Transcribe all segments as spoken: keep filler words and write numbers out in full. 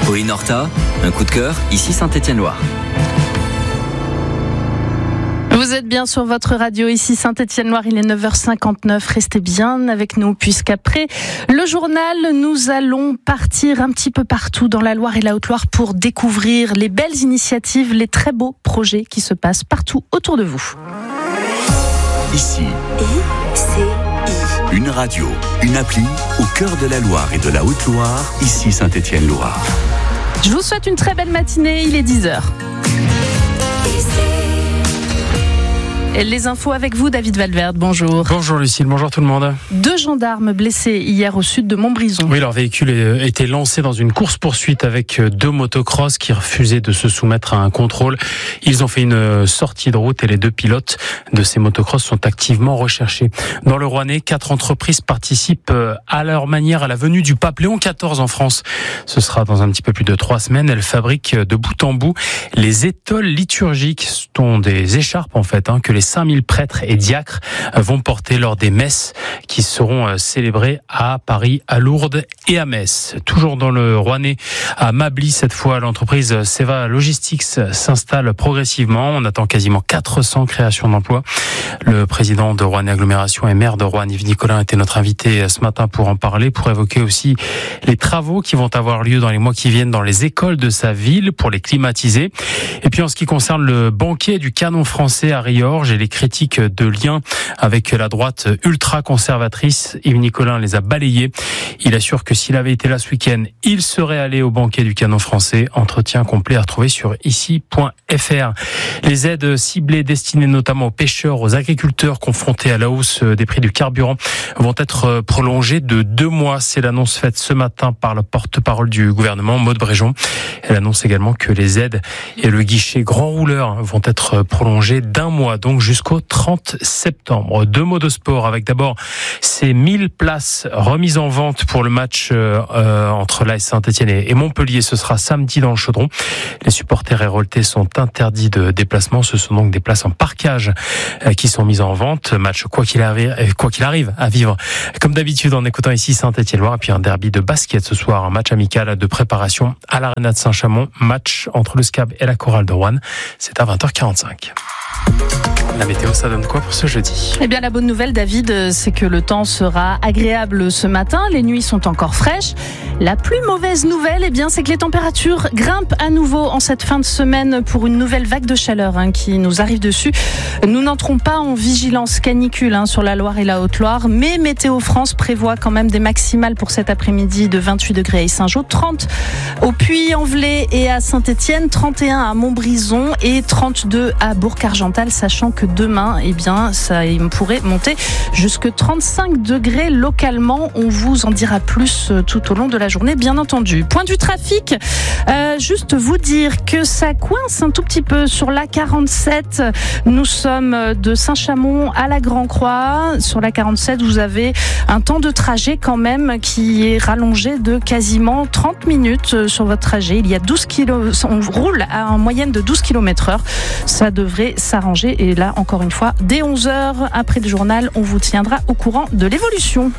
Oinorta, un coup de cœur, ici Saint-Étienne-Loire. Vous êtes bien sur votre radio, ici Saint-Étienne-Loire, il est neuf heures cinquante-neuf. Restez bien avec nous, puisqu'après le journal, nous allons partir un petit peu partout dans la Loire et la Haute-Loire pour découvrir les belles initiatives, les très beaux projets qui se passent partout autour de vous. Ici, I C I. Une radio, une appli au cœur de la Loire et de la Haute-Loire, ici Saint-Étienne-Loire. Je vous souhaite une très belle matinée, il est dix heures. Et les infos avec vous, David Valverde, bonjour. Bonjour Lucille, bonjour tout le monde. Deux gendarmes blessés hier au sud de Montbrison. Oui, leur véhicule a été lancé dans une course-poursuite avec deux motocross qui refusaient de se soumettre à un contrôle. Ils ont fait une sortie de route et les deux pilotes de ces motocross sont activement recherchés. Dans le Rouennais, quatre entreprises participent à leur manière à la venue du pape Léon quatorze en France. Ce sera dans un petit peu plus de trois semaines. Elles fabriquent de bout en bout les étoles liturgiques. Ce sont des écharpes en fait, hein, que les cinq mille prêtres et diacres vont porter lors des messes qui seront célébrées à Paris, à Lourdes et à Metz. Toujours dans le Rouennais, à Mably cette fois, l'entreprise Seva Logistics s'installe progressivement. On attend quasiment quatre cents créations d'emplois. Le président de Rouennais Agglomération et maire de Roanne, Yves Nicolin, était notre invité ce matin pour en parler, pour évoquer aussi les travaux qui vont avoir lieu dans les mois qui viennent dans les écoles de sa ville pour les climatiser. Et puis en ce qui concerne le banquet du canon français à Riorges et les critiques de lien avec la droite ultra-conservatrice, Yves Nicolin les a balayés. Il assure que s'il avait été là ce week-end, il serait allé au banquet du canon français. Entretien complet à retrouver sur ici point f r. Les aides ciblées destinées notamment aux pêcheurs, aux agriculteurs confrontés à la hausse des prix du carburant vont être prolongées de deux mois. C'est l'annonce faite ce matin par le porte-parole du gouvernement, Maud Bréjon. Elle annonce également que les aides et le guichet grand rouleur vont être prolongés d'un mois, donc jusqu'au trente septembre. Deux mots de sport avec d'abord ces mille places remises en vente pour le match euh, entre l'A S Saint-Étienne et Montpellier. Ce sera samedi dans le Chaudron. Les supporters héroltais sont interdits de déplacement. Ce sont donc des places en parquage euh, qui sont mises en vente. Match quoi qu'il arrive, quoi qu'il arrive à vivre comme d'habitude en écoutant ici Saint-Étienne-Loire. Et puis un derby de basket ce soir, un match amical de préparation à l'Arena de Saint-Chamond. Match entre le S C A B et la Chorale de Roanne. C'est à vingt heures quarante-cinq. La météo, ça donne quoi pour ce jeudi ? Eh bien, la bonne nouvelle, David, c'est que le temps sera agréable ce matin. Les nuits sont encore fraîches. La plus mauvaise nouvelle, eh bien, c'est que les températures grimpent à nouveau en cette fin de semaine pour une nouvelle vague de chaleur hein, qui nous arrive dessus. Nous n'entrons pas en vigilance canicule hein, sur la Loire et la Haute-Loire, mais Météo France prévoit quand même des maximales pour cet après-midi de vingt-huit degrés à Saint-Jean, trente au Puy-en-Velay et à Saint-Étienne, trente et un à Montbrison et trente-deux à Bourg-Argental, sachant que demain, eh bien, ça pourrait monter jusque trente-cinq degrés localement. On vous en dira plus tout au long de la journée, bien entendu. Point du trafic, euh, juste vous dire que ça coince un tout petit peu sur la quarante-sept. Nous sommes de Saint-Chamond à la Grand-Croix. Sur la quarante-sept, vous avez un temps de trajet quand même qui est rallongé de quasiment trente minutes sur votre trajet. Il y a douze kilomètres, on roule à une moyenne de douze kilomètres heure. Ça devrait s'arranger. Et là, encore une fois, dès onze heures, après le journal, on vous tiendra au courant de l'évolution.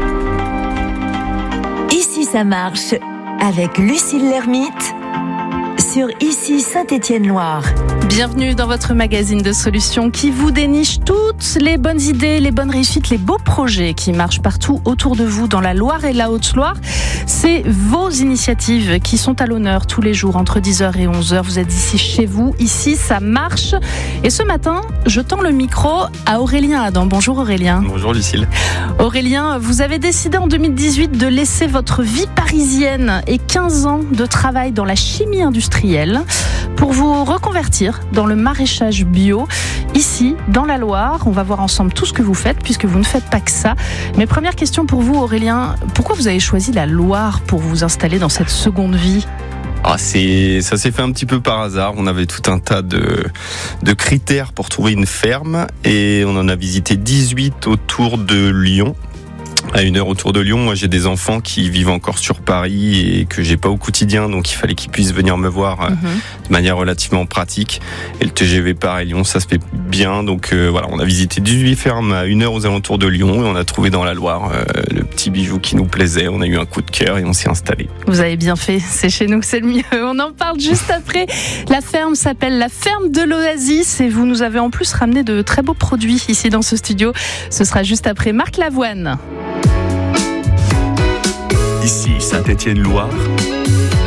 Ici, ça marche avec Lucille Lermite sur Ici Saint-Étienne-Loire. Bienvenue dans votre magazine de solutions qui vous déniche toutes les bonnes idées, les bonnes réussites, les beaux projets qui marchent partout autour de vous dans la Loire et la Haute-Loire. C'est vos initiatives qui sont à l'honneur tous les jours entre dix heures et onze heures. Vous êtes ici chez vous, ici ça marche. Et ce matin, je tends le micro à Aurélien Adam. Bonjour Aurélien. Bonjour Lucille. Aurélien, vous avez décidé en deux mille dix-huit de laisser votre vie parisienne et quinze ans de travail dans la chimie industrielle pour vous reconvertir dans le maraîchage bio. Ici, dans la Loire, on va voir ensemble tout ce que vous faites puisque vous ne faites pas que ça. Mais première question pour vous Aurélien, pourquoi vous avez choisi la Loire pour vous installer dans cette seconde vie ? Ah, c'est, ça s'est fait un petit peu par hasard. On avait tout un tas de, de critères pour trouver une ferme et on en a visité dix-huit autour de Lyon. À une heure autour de Lyon, moi j'ai des enfants qui vivent encore sur Paris et que j'ai pas au quotidien, donc il fallait qu'ils puissent venir me voir mmh. de manière relativement pratique. Et le T G V Paris-Lyon, ça se fait bien, donc euh, voilà, on a visité dix-huit fermes à une heure aux alentours de Lyon et on a trouvé dans la Loire euh, le petit bijou qui nous plaisait. On a eu un coup de cœur et on s'y est installé. Vous avez bien fait, c'est chez nous que c'est le mieux. On en parle juste après. La ferme s'appelle la ferme de l'Oasis et vous nous avez en plus ramené de très beaux produits ici dans ce studio. Ce sera juste après Marc Lavoine. Ici Saint-Étienne-Loire,